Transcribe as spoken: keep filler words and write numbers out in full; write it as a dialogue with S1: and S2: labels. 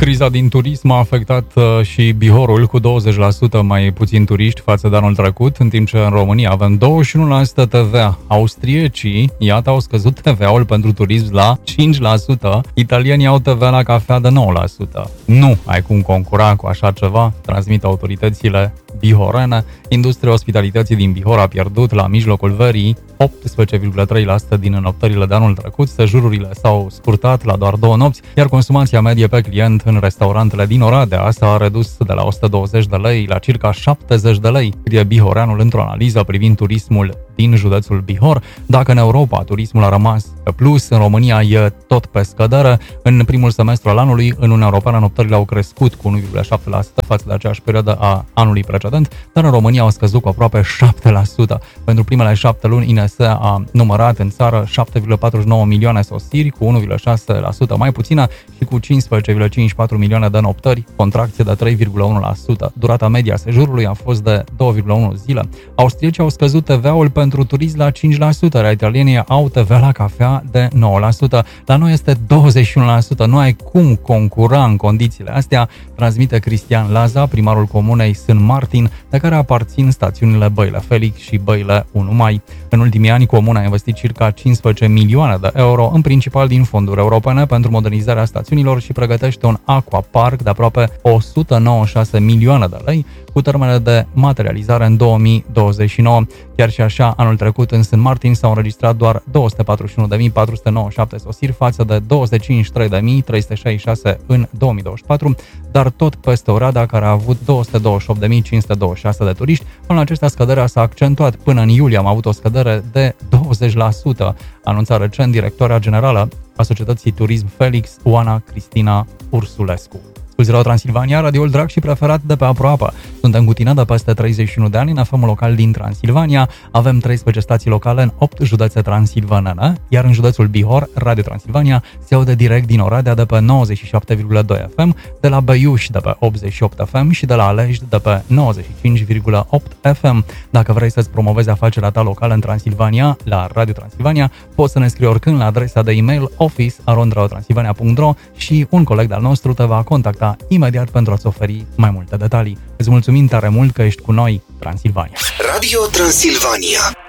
S1: Criza din turism a afectat și Bihorul, cu douăzeci la sută mai puțin turiști față de anul trecut, în timp ce în România avem douăzeci și unu la sută T V A. Austriecii, iată, au scăzut T V A-ul pentru turism la cinci la sută, italienii au T V A la cafea de nouă la sută. Nu ai cum concura cu așa ceva, transmit autoritățile bihorene. Industria ospitalității din Bihor a pierdut la mijlocul verii optsprezece virgulă trei la sută din înoptările de anul trecut, sejururile s-au scurtat la doar două nopți, iar consumația medie pe client în restaurantele din Oradea s-a redus de la o sută douăzeci de lei la circa șaptezeci de lei, scrie Bihoreanul într-o analiză privind turismul din județul Bihor. Dacă în Europa turismul a rămas pe plus, în România e tot pe scădere. În primul semestru al anului, în Uniunea Europeană, înoptările au crescut cu unu virgulă șapte la sută față de aceeași perioadă a anului precedent, dar în România au scăzut cu aproape șapte la sută. Pentru primele șapte luni, I N S a numărat în țară șapte virgulă patruzeci și nouă milioane sosiri, cu unu virgulă șase la sută mai puțină, și cu cincisprezece virgulă cincizeci și patru milioane de înoptări, contracție de trei virgulă unu la sută. Durata media sejurului a fost de două virgulă unu zile. Austriecii au scăzut T V A-ul pentru turism la cinci la sută, iar italienii au T V A la cafea de nouă la sută. La noi este douăzeci și unu la sută. Nu ai cum concura în condițiile astea, transmite Cristian Laza, primarul comunei Sân Martin, de care aparțin stațiunile Băile Felix și Băile unu Mai. În ultimii ani, comuna a investit circa cincisprezece milioane de euro, în principal din fonduri europene, pentru modernizarea stațiunilor și pregătește un aquapark de aproape o sută nouăzeci și șase milioane de lei, cu termene de materializare în două mii douăzeci și nouă. Chiar și așa, anul trecut în Sân Martin s-au înregistrat doar două sute patruzeci și unu de mii patru sute nouăzeci și șapte sosiri față de două sute cincizeci și trei de mii trei sute șaizeci și șase în două mii douăzeci și patru, dar tot peste Oradea, care a avut două sute douăzeci și opt de mii cinci sute douăzeci și șase de turiști. Până la acestea, scăderea s-a accentuat. Până în iulie am avut o scădere de douăzeci la sută, anunța recent directoarea generală a Societății Turism Felix, Oana Cristina Ursulescu. Scuze, Transilvania, radioul drag și preferat de pe aproape. Suntem cu tine de peste treizeci și unu de ani în F M local din Transilvania. Avem treisprezece stații locale în opt județe transilvanene, iar în județul Bihor, Radio Transilvania se aude direct din Oradea de pe nouăzeci și șapte virgulă doi F M, de la Băiuș de pe optzeci și opt F M și de la Alești de pe nouăzeci și cinci virgulă opt F M. Dacă vrei să-ți promovezi afacerea ta locală în Transilvania, la Radio Transilvania, poți să ne scrii oricând la adresa de e-mail office arond radio transilvania punct ro și un coleg al nostru te va contacta imediat pentru a-ți oferi mai multe detalii. Îți mulțumim tare mult că ești cu noi, Transilvania.
S2: Radio Transilvania.